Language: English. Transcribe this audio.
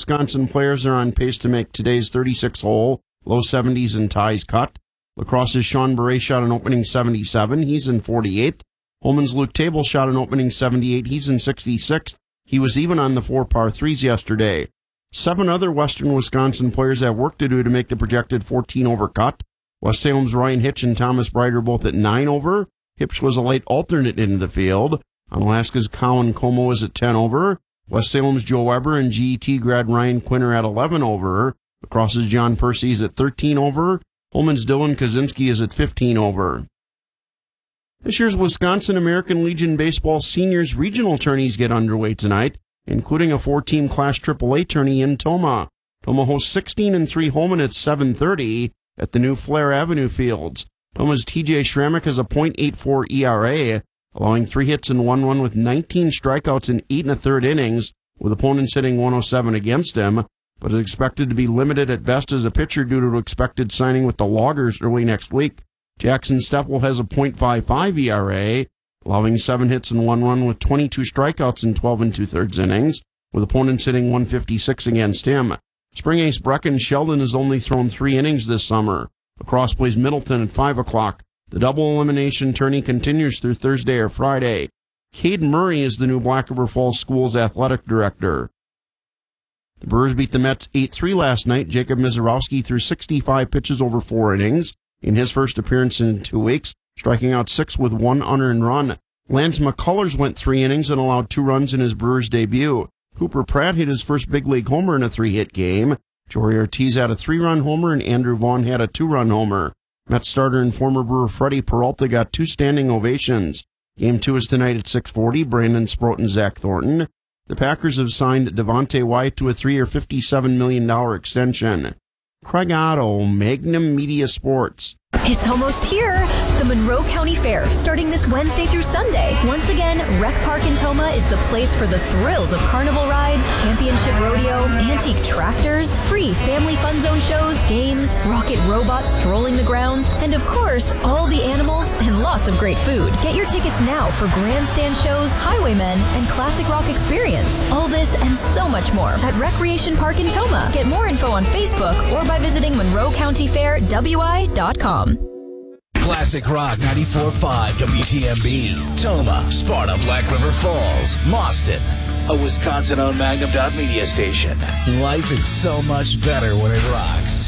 Wisconsin players are on pace to make today's 36-hole, low 70s and ties cut. Lacrosse's Sean Beret shot an opening 77. He's in 48th. Holman's Luke Table shot an opening 78. He's in 66th. He was even on the 4 par 3s yesterday. 7 other Western Wisconsin players have work to do to make the projected 14 over cut. West Salem's Ryan Hitch and Thomas Bright are both at 9 over. Hitch was a late alternate into the field. Alaska's Colin Como is at 10 over. West Salem's Joe Weber and GET grad Ryan Quinn are at 11 over. Lacrosse's John Percy is at 13 over. Holman's Dylan Kaczynski is at 15 over. This year's Wisconsin American Legion Baseball Seniors Regional Tourneys get underway tonight, including a 4-team Class AAA tourney in Tomah. Tomah hosts 16-3 Holman at 7:30 at the new Flair Avenue Fields. Tomah's TJ Schrammick has a .84 ERA, allowing 3 hits and 1 run with 19 strikeouts in 8 1/3 innings, with opponents hitting 107 against him, but is expected to be limited at best as a pitcher due to expected signing with the Loggers early next week. Jackson Steffel has a .55 ERA, allowing 7 hits and 1 run with 22 strikeouts in 12 2/3 innings, with opponents hitting 156 against him. Spring ace Brecken Sheldon has only thrown 3 innings this summer. Lacrosse plays Middleton at 5 o'clock. The double elimination tourney continues through Thursday or Friday. Cade Murray is the new Black River Falls School's athletic director. The Brewers beat the Mets 8-3 last night. Jacob Mizorowski threw 65 pitches over 4 innings in his first appearance in 2 weeks, striking out 6 with 1 unearned run. Lance McCullers went 3 innings and allowed 2 runs in his Brewers debut. Cooper Pratt hit his first big league homer in a 3-hit game. Jory Ortiz had a 3-run homer and Andrew Vaughn had a 2-run homer. Mets starter and former Brewer Freddie Peralta got 2 standing ovations. Game 2 is tonight at 6:40. Brandon Sproat and Zach Thornton. The Packers have signed Devontae Wyatt to a 3-year, $57 million extension. Craig Otto, Magnum Media Sports. It's almost here. The Monroe County Fair, starting this Wednesday through Sunday. Once again, Rec Park in Tomah is the place for the thrills of carnival rides, championship rodeo, antique tractors, free family fun zone shows, games, rocket robots strolling the grounds, and of course, all the animals and lots of great food. Get your tickets now for grandstand shows, highwaymen, and classic rock experience. All this and so much more at Recreation Park in Tomah. Get more info on Facebook or by visiting MonroeCountyFairWI.com. Classic Rock 94.5 WTMB, Tomah, Sparta, Black River Falls, Mauston, a Wisconsin-owned Magnum.media station. Life is so much better when it rocks.